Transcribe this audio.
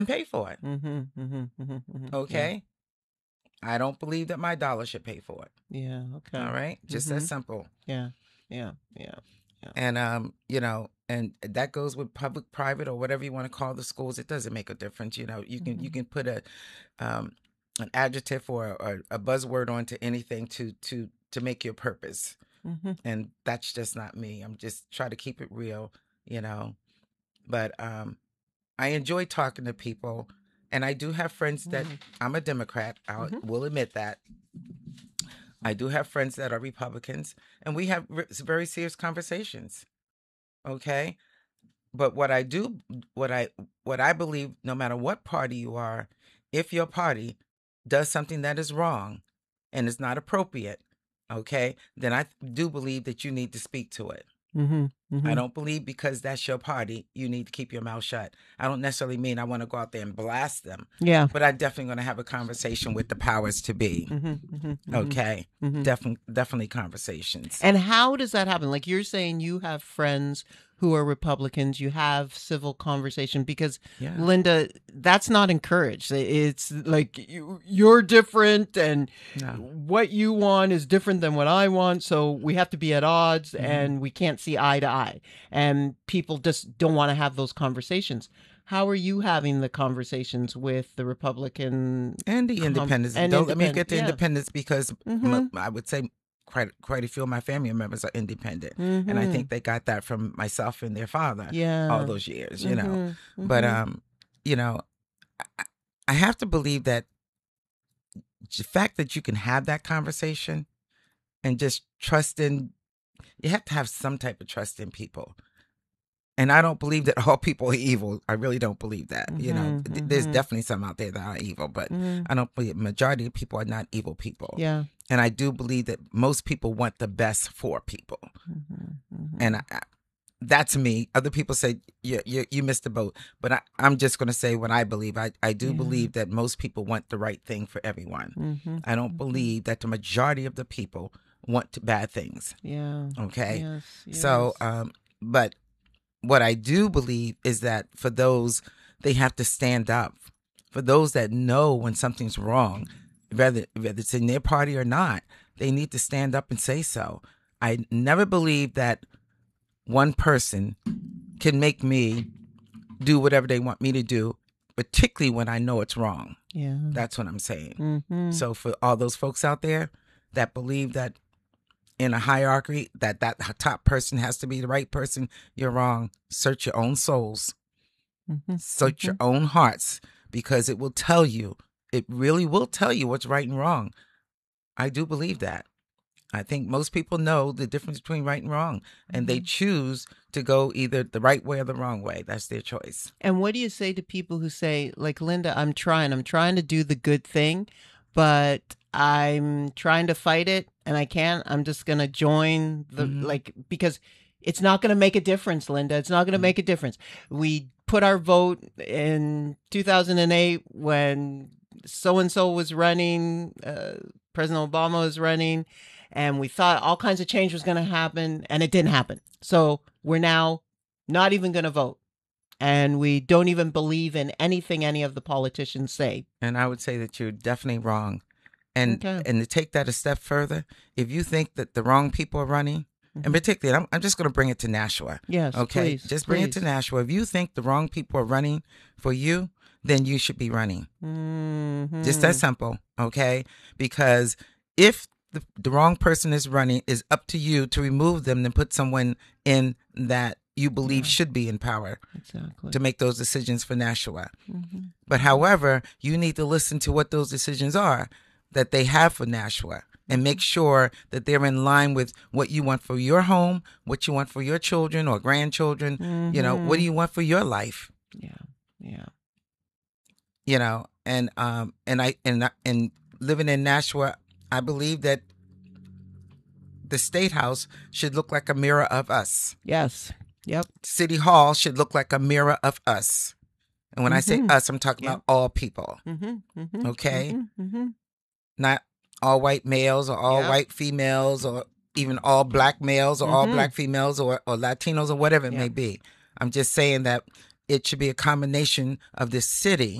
pay for it. Yeah. Okay? I don't believe that my dollar should pay for it. Yeah. Okay. All right? Just that simple. Yeah. Yeah. Yeah. Yeah. And and that goes with public, private, or whatever you want to call the schools. It doesn't make a difference. You can put an adjective or a buzzword onto anything to make your purpose. And that's just not me. I'm just trying to keep it real, you know. But I enjoy talking to people, and I do have friends that I'm a Democrat. I will admit that. I do have friends that are Republicans, and we have very serious conversations. Okay, but what I believe, no matter what party you are, if your party does something that is wrong and is not appropriate, okay, then I do believe that you need to speak to it. I don't believe because that's your party, you need to keep your mouth shut. I don't necessarily mean I want to go out there and blast them. Yeah. But I definitely going to have a conversation with the powers to be. Okay. Definitely conversations. And how does that happen? Like you're saying you have friends who are Republicans, you have civil conversation because Linda, that's not encouraged. It's like you're different and what you want is different than what I want. So we have to be at odds and we can't see eye to eye. And people just don't want to have those conversations. How are you having the conversations with the Republican and the independents? Don't let me get to independents because I would say quite a few of my family members are independent, and I think they got that from myself and their father all those years, you know. But I have to believe that the fact that you can have that conversation and just trust in, you have to have some type of trust in people. And I don't believe that all people are evil. I really don't believe that. There's definitely some out there that are evil, but I don't believe the majority of people are not evil people. Yeah. And I do believe that most people want the best for people. And that's me. Other people say, you missed the boat. But I'm just going to say what I believe. I do believe that most people want the right thing for everyone. I don't believe that the majority of the people want bad things. Yeah. Okay? Yes. So, but what I do believe is that for those, they have to stand up. For those that know when something's wrong, whether it's in their party or not, they need to stand up and say so. I never believe that one person can make me do whatever they want me to do, particularly when I know it's wrong. Yeah. That's what I'm saying. So for all those folks out there that believe that in a hierarchy that top person has to be the right person, you're wrong. Search your own souls. Search your own hearts, because it will tell you, it really will tell you what's right and wrong. I do believe that. I think most people know the difference between right and wrong, and they choose to go either the right way or the wrong way. That's their choice. And what do you say to people who say, like, Linda, I'm trying to do the good thing, but I'm trying to fight it and I can't. I'm just going to join the, because it's not going to make a difference, Linda. It's not going to make a difference. We put our vote in 2008 when so-and-so was running, President Obama was running, and we thought all kinds of change was going to happen, and it didn't happen. So we're now not even going to vote. And we don't even believe in anything any of the politicians say. And I would say that you're definitely wrong. And to take that a step further, if you think that the wrong people are running, and particularly, I'm just going to bring it to Nashua. Yes, okay? Please, just bring it to Nashua. If you think the wrong people are running for you, then you should be running. Just that simple, okay? Because if the wrong person is running, it's up to you to remove them and put someone in that you believe should be in power to make those decisions for Nashua. But however, you need to listen to what those decisions are that they have for Nashua and make sure that they're in line with what you want for your home, what you want for your children or grandchildren. You know, what do you want for your life? Yeah. You know, and living in Nashua, I believe that the State House should look like a mirror of us. Yes. Yep. City Hall should look like a mirror of us. And when I say us, I'm talking about all people. Okay? Not all white males or all white females or even all black males or all black females or Latinos or whatever it may be. I'm just saying that it should be a combination of this city